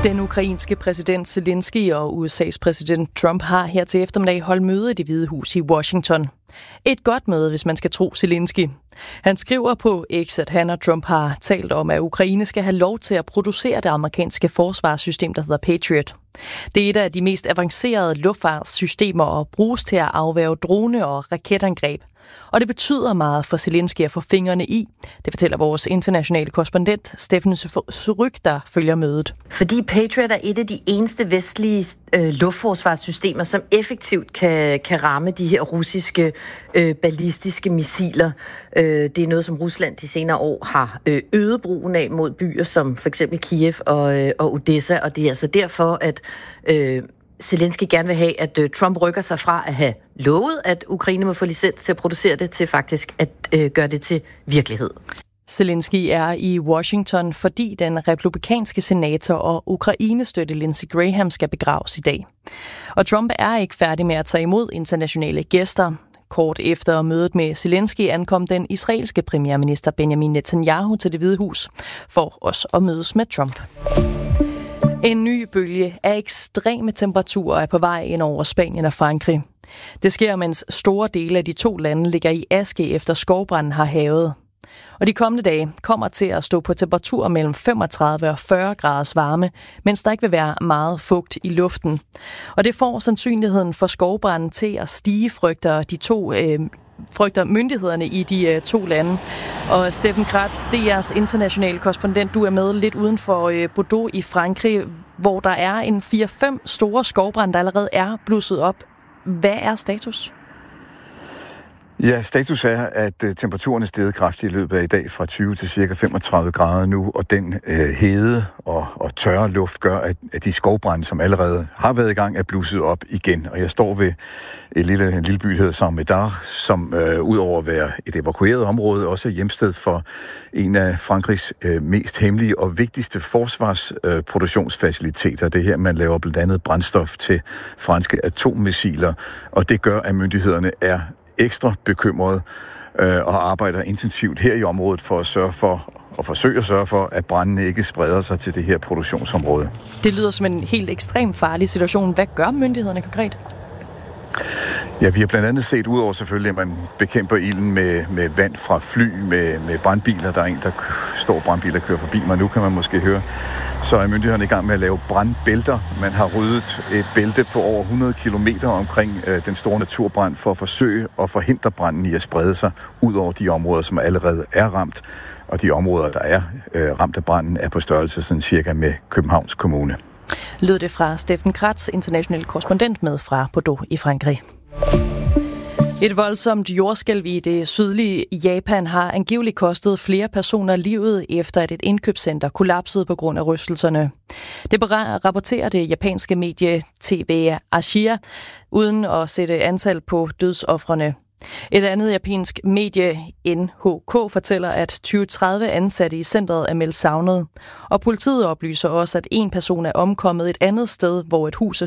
Den ukrainske præsident Zelensky og USA's præsident Trump har her til eftermiddag holdt møde i Det Hvide Hus i Washington. Et godt møde, hvis man skal tro Zelensky. Han skriver på X, at han og Trump har talt om, at Ukraine skal have lov til at producere det amerikanske forsvarssystem, der hedder Patriot. Det er et af de mest avancerede luftfartssystemer og bruges til at afværge drone- og raketangreb. Og det betyder meget for Zelensky at få fingrene i. Det fortæller vores internationale korrespondent Steffen Surrugue, der følger mødet. Fordi Patriot er et af de eneste vestlige luftforsvarssystemer, som effektivt kan ramme de her russiske ballistiske missiler. Det er noget, som Rusland de senere år har øget brugen af mod byer som for eksempel Kiev og Odessa. Og det er altså derfor, at Zelensky gerne vil have, at Trump rykker sig fra at have lovet, at Ukraine må få licens til at producere det, til faktisk at gøre det til virkelighed. Zelensky er i Washington, fordi den republikanske senator og Ukraine-støtte Lindsey Graham skal begraves i dag. Og Trump er ikke færdig med at tage imod internationale gæster. Kort efter mødet med Zelensky ankom den israelske premierminister Benjamin Netanyahu til Det Hvide Hus for også at mødes med Trump. En ny bølge af ekstreme temperaturer er på vej ind over Spanien og Frankrig. Det sker, mens store dele af de to lande ligger i aske efter skovbranden har hærget. Og de kommende dage kommer til at stå på temperaturer mellem 35 og 40 graders varme, mens der ikke vil være meget fugt i luften. Og det får sandsynligheden for skovbranden til at stige, frygter myndighederne i de to lande. Og Steffen Kratz, DR's internationale korrespondent, du er med lidt uden for Bordeaux i Frankrig, hvor der er en 4-5 store skovbrande, der allerede er blusset op. Hvad er status? Ja, status er, at temperaturen er steget kraftigt i løbet af i dag fra 20 til ca. 35 grader nu, og den hede og tørre luft gør, at de skovbrande, som allerede har været i gang, er blusset op igen. Og jeg står ved en lille by, der hedder Saint-Médard, som udover at være et evakueret område, også er hjemsted for en af Frankrigs mest hemmelige og vigtigste forsvarsproduktionsfaciliteter. Det er her, man laver blandt andet brændstof til franske atommissiler, og det gør, at myndighederne er ekstra bekymrede og arbejder intensivt her i området for at forsøge at sørge for, at brandene ikke spreder sig til det her produktionsområde. Det lyder som en helt ekstremt farlig situation. Hvad gør myndighederne konkret? Ja, vi har blandt andet set, udover selvfølgelig, at man bekæmper ilden med vand fra fly, med brandbiler. Der er en, der står brandbiler og kører forbi mig. Nu kan man måske høre, så er myndighederne i gang med at lave brandbælter. Man har ryddet et bælte på over 100 kilometer omkring den store naturbrand for at forsøge at forhindre branden i at sprede sig ud over de områder, som allerede er ramt. Og de områder, der er ramt af branden, er på størrelse sådan cirka med Københavns Kommune. Lød det fra Steffen Kratz, international korrespondent med fra Bordeaux i Frankrig. Et voldsomt jordskælv i det sydlige Japan har angiveligt kostet flere personer livet, efter at et indkøbscenter kollapsede på grund af rystelserne. Det rapporterer det japanske medie TV Asia, uden at sætte antal på dødsofrene. Et andet japansk medie, NHK, fortæller, at 20-30 ansatte i centret er meldt savnet. Og politiet oplyser også, at en person er omkommet et andet sted, hvor et hus er